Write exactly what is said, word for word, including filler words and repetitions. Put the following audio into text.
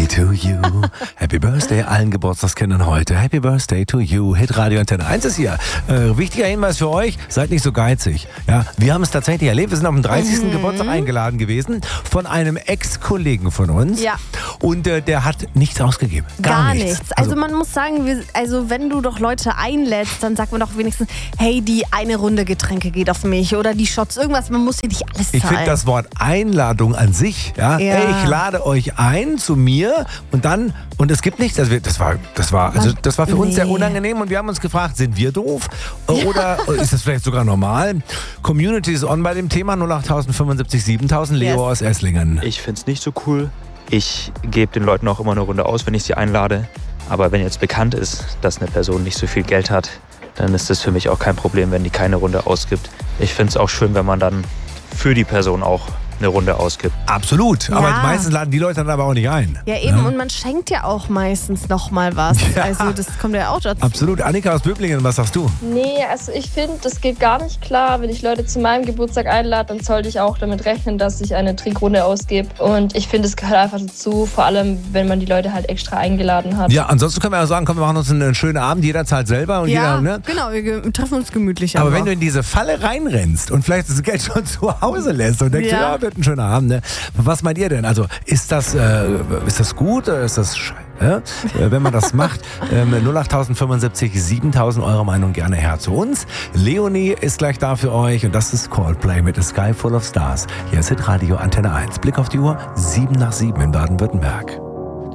to you. Happy Birthday allen Geburtstagskindern heute. Happy Birthday to you. Hit Radio Antenne eins ist hier. Äh, wichtiger Hinweis für euch, seid nicht so geizig. Ja, wir haben es tatsächlich erlebt. Wir sind auf dem dreißigsten Mhm. Geburtstag eingeladen gewesen von einem Ex-Kollegen von uns. Ja. Und äh, der hat nichts ausgegeben. Gar, Gar nichts. nichts. Also, man muss sagen, wir, also wenn du doch Leute einlädst, dann sagt man doch wenigstens, hey, die eine Runde Getränke geht auf mich oder die Shots, irgendwas. Man muss ja nicht alles zahlen. Ich finde das Wort Einladung an sich, ja, Ja. Ey, ich lade euch ein zu mir und dann, und es gibt nichts, also wir, das war, das war, also das war für uns Nee. sehr unangenehm und wir haben uns gefragt, sind wir doof oder ist das vielleicht sogar normal? Community ist on bei dem Thema null acht fünfundsiebzig siebentausend, Leo Yes. aus Esslingen. Ich finde es nicht so cool. Ich gebe den Leuten auch immer eine Runde aus, wenn ich sie einlade. Aber wenn jetzt bekannt ist, dass eine Person nicht so viel Geld hat, dann ist das für mich auch kein Problem, wenn die keine Runde ausgibt. Ich finde es auch schön, wenn man dann für die Person auch eine Runde ausgibt. Absolut, aber Ja. meistens laden die Leute dann aber auch nicht ein. Ja, eben. Und man schenkt ja auch meistens noch mal was. Ja. Also das kommt ja auch dazu. Absolut. Annika aus Böblingen, was sagst du? Nee, also ich finde, das geht gar nicht klar. Wenn ich Leute zu meinem Geburtstag einlade, dann sollte ich auch damit rechnen, dass ich eine Trinkrunde ausgebe. Und ich finde, es gehört einfach dazu, vor allem, wenn man die Leute halt extra eingeladen hat. Ja, ansonsten können wir ja sagen, komm, wir machen uns einen schönen Abend, jeder zahlt selber und Ja, jeder, ne? genau. Wir ge- treffen uns gemütlich. Aber einfach. wenn du in diese Falle reinrennst und vielleicht das Geld schon zu Hause lässt und denkst, ja, Ja. wird ein schöner Abend, ne? Was meint ihr denn? Also ist das, äh, ist das gut oder ist das scheiße? Äh, wenn man das macht, ähm, null acht fünfundsiebzig siebentausend, eure Meinung gerne her zu uns. Leonie ist gleich da für euch und das ist Coldplay mit A Sky Full of Stars. Hier ist Hit Radio Antenne eins. Blick auf die Uhr, sieben nach sieben in Baden-Württemberg.